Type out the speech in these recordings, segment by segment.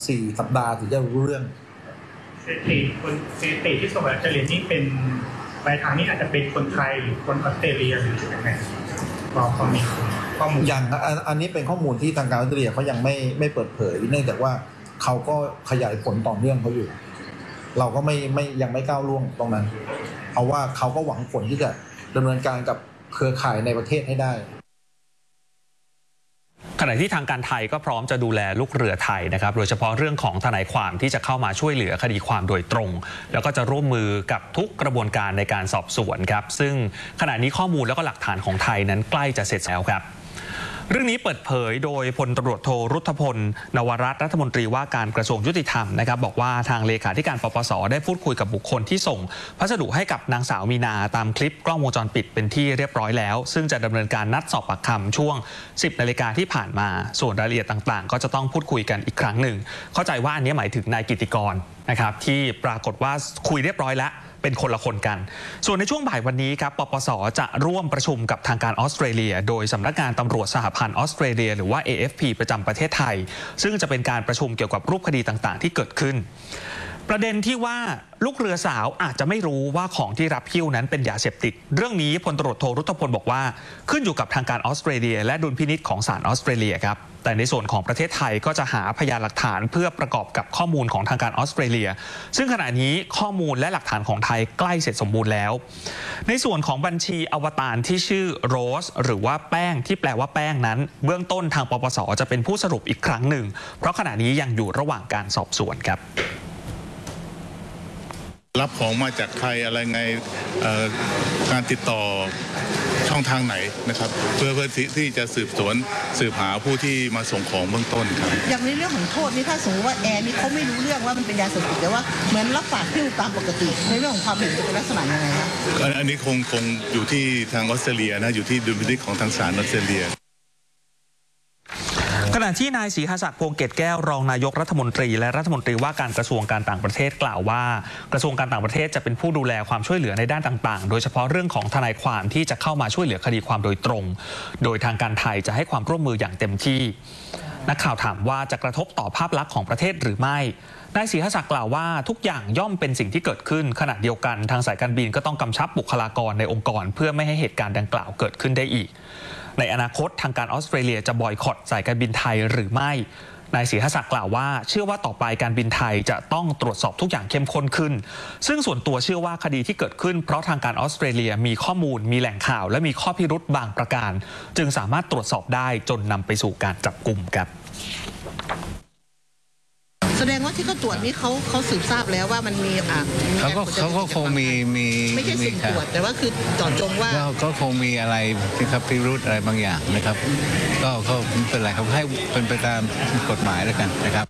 4 สัปดาห์ถึงจะรู้เรื่องสถิติที่ส่งจะเรียนนี่เป็นปลายทางนี้อาจจะเป็นคนไทยหรือคนออสเตรเลียหรือยังไงพอมีข้อมูลอย่างอันนี้เป็นข้อมูลที่ทางการออสเตรเลียเขายังไม่เปิดเผยเนื่องจากว่าเขาก็ขยายผลต่อเนื่องเขาอยู่เราก็ยังไม่ก้าวล่วงตรงนั้นเพราะว่าเขาก็หวังผลที่จะดำเนินการกับเครือข่ายในประเทศให้ได้ขณะที่ทางการไทยก็พร้อมจะดูแลลูกเรือไทยนะครับโดยเฉพาะเรื่องของทนายความที่จะเข้ามาช่วยเหลือคดีความโดยตรงแล้วก็จะร่วมมือกับทุกกระบวนการในการสอบสวนครับซึ่งขณะนี้ข้อมูลแล้วก็หลักฐานของไทยนั้นใกล้จะเสร็จแล้วครับเรื่องนี้เปิดเผยโดยพลตำรวจโทรุทธพลนวรัตน์รัฐมนตรีว่าการกระทรวงยุติธรรมนะครับบอกว่าทางเลขาธิการปปส.ได้พูดคุยกับบุคคลที่ส่งพัสดุให้กับนางสาวมีนาตามคลิปกล้องวงจรปิดเป็นที่เรียบร้อยแล้วซึ่งจะดำเนินการนัดสอบปากคำช่วง 10 นาฬิกาที่ผ่านมาส่วนรายละเอียดต่างๆก็จะต้องพูดคุยกันอีกครั้งหนึ่งเข้าใจว่าอันนี้หมายถึงนายกิติกรนะครับที่ปรากฏว่าคุยเรียบร้อยแล้วเป็นคนละคนกันส่วนในช่วงบ่ายวันนี้ครับปปส.จะร่วมประชุมกับทางการออสเตรเลียโดยสำนักงานตำรวจสหพันธ์ออสเตรเลียหรือว่า AFP ประจำประเทศไทยซึ่งจะเป็นการประชุมเกี่ยวกับรูปคดีต่างๆที่เกิดขึ้นประเด็นที่ว่าลูกเรือสาวอาจจะไม่รู้ว่าของที่รับหิ้วนั้นเป็นยาเสพติดเรื่องนี้พลตำรวจโทรุทธพลบอกว่าขึ้นอยู่กับทางการออสเตรเลียและดุลพินิจของศาลออสเตรเลียครับแต่ในส่วนของประเทศไทยก็จะหาพยานหลักฐานเพื่อประกอบกับข้อมูลของทางการออสเตรเลียซึ่งขณะนี้ข้อมูลและหลักฐานของไทยใกล้เสร็จสมบูรณ์แล้วในส่วนของบัญชีอวตารที่ชื่อโรสหรือว่าแป้งที่แปลว่าแป้งนั้นเบื้องต้นทางปปส.จะเป็นผู้สรุปอีกครั้งหนึ่งเพราะขณะนี้ยังอยู่ระหว่างการสอบสวนครับรับของมาจากใครอะไรไงการติดต่อช่องทางไหนนะครับเพื่อที่จะสืบหาผู้ที่มาส่งของเบื้องต้นครับอย่างในเรื่องของโทษนี่ถ้าสมมติว่าแอร์นี่เขาไม่รู้เรื่องว่ามันเป็นยาเสพติดแต่ว่าเหมือนรับฝากที่ตามปกติในเรื่องของความผิดจะเป็นลักษณะยังไงครับอันนี้คงอยู่ที่ทางออสเตรเลียนะอยู่ที่ดุลพินิจของทางศาลออสเตรเลียขณะที่นายศรีหศักดิ์พวงเกตแก้วรองนายกรัฐมนตรีและรัฐมนตรีว่าการกระทรวงการต่างประเทศกล่าวว่ากระทรวงการต่างประเทศจะเป็นผู้ดูแลความช่วยเหลือในด้านต่างๆโดยเฉพาะเรื่องของทนายความที่จะเข้ามาช่วยเหลือคดีความโดยตรงโดยทางการไทยจะให้ความร่วมมืออย่างเต็มที่นักข่าวถามว่าจะกระทบต่อภาพลักษณ์ของประเทศหรือไม่นายศรีหศักดิ์กล่าวว่าทุกอย่างย่อมเป็นสิ่งที่เกิดขึ้นขณะเดียวกันทางสายการบินก็ต้องกำชับบุคลากรในองค์กรเพื่อไม่ให้เหตุการณ์ดังกล่าวเกิดขึ้นได้อีกในอนาคตทางการออสเตรเลียจะบอยคอตสายการบินไทยหรือไม่นายศรีหศักดิ์กล่าวว่าเชื่อว่าต่อไปการบินไทยจะต้องตรวจสอบทุกอย่างเข้มข้นขึ้นซึ่งส่วนตัวเชื่อว่าคดีที่เกิดขึ้นเพราะทางการออสเตรเลียมีข้อมูลมีแหล่งข่าวและมีข้อพิรุธบางประการจึงสามารถตรวจสอบได้จนนำไปสู่การจับกุมครับแสดงว่าที่เขาตรวจนี่เขาสืบทราบแล้วว่ามันมีเขาก็คงมีไม่ใช่สิ่งตรวจแต่ว่าคือเจาะจงว่าก็คงมีอะไรที่ครับพิรุธอะไรบางอย่างนะครับก็ไม่เป็นไรเขาให้เป็นไปตามกฎหมายแล้วกันนะครับ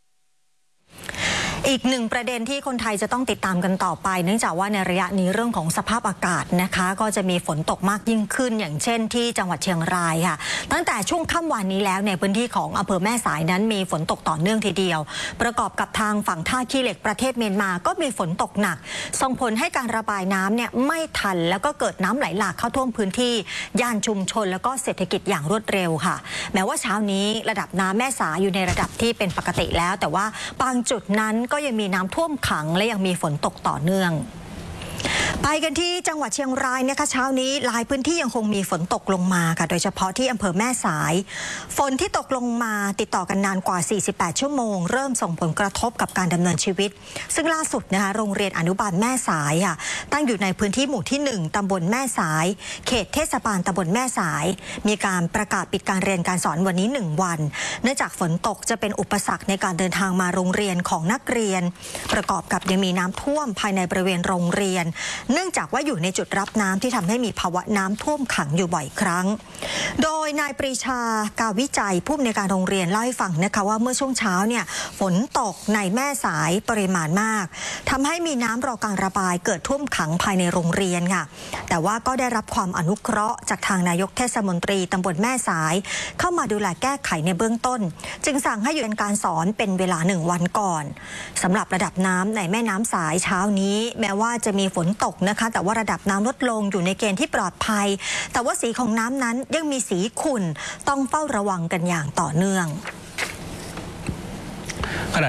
อีกหนึ่งประเด็นที่คนไทยจะต้องติดตามกันต่อไปเนื่องจากว่าในระยะนี้เรื่องของสภาพอากาศนะคะก็จะมีฝนตกมากยิ่งขึ้นอย่างเช่นที่จังหวัดเชียงรายค่ะตั้งแต่ช่วงค่ำวันนี้แล้วในพื้นที่ของอำเภอแม่สายนั้นมีฝนตกต่อเนื่องทีเดียวประกอบกับทางฝั่งท่าขี้เหล็กประเทศเมียนมาก็มีฝนตกหนักส่งผลให้การระบายน้ำเนี่ยไม่ทันแล้วก็เกิดน้ำไหลหลากเข้าท่วมพื้นที่ย่านชุมชนแล้วก็เศรษฐกิจอย่างรวดเร็วค่ะแม้ว่าเช้านี้ระดับน้ำแม่สายอยู่ในระดับที่เป็นปกติแล้วแต่ว่าบางจุดนั้นก็ยังมีน้ำท่วมขังและยังมีฝนตกต่อเนื่องไปกันที่จังหวัดเชียงรายนะคะเช้านี้หลายพื้นที่ยังคงมีฝนตกลงมาค่ะโดยเฉพาะที่อำเภอแม่สายฝนที่ตกลงมาติดต่อกันนานกว่า48ชั่วโมงเริ่มส่งผลกระทบกับการดำเนินชีวิตซึ่งล่าสุดนะคะโรงเรียนอนุบาลแม่สายค่ะตั้งอยู่ในพื้นที่หมู่ที่1ตำบลแม่สายเขตเทศบาลตำบลแม่สายมีการประกาศปิดการเรียนการสอนวันนี้1วันเนื่องจากฝนตกจะเป็นอุปสรรคในการเดินทางมาโรงเรียนของนักเรียนประกอบกับยังมีน้ำท่วมภายในบริเวณโรงเรียนเนื่องจากว่าอยู่ในจุดรับน้ำที่ทำให้มีภาวะน้ำท่วมขังอยู่บ่อยครั้งโดยนายปรีชากาวิจัยผู้อำนวยการโรงเรียนเล่าให้ฟังนะคะว่าเมื่อช่วงเช้าเนี่ยฝนตกในแม่สายปริมาณมากทำให้มีน้ำรอการระบายเกิดท่วมขังภายในโรงเรียนค่ะแต่ว่าก็ได้รับความอนุเคราะห์จากทางนายกเทศมนตรีตำบลแม่สายเข้ามาดูแลแก้ไขในเบื้องต้นจึงสั่งให้หยุดการสอนเป็นเวลา1วันก่อนสำหรับระดับน้ำในแม่น้ำสายเช้านี้แม้ว่าจะมีฝนตกนะคะแต่ว่าระดับน้ำลดลงอยู่ในเกณฑ์ที่ปลอดภัยแต่ว่าสีของน้ำนั้นยังมีสีขุ่นต้องเฝ้าระวังกันอย่างต่อเนื่อง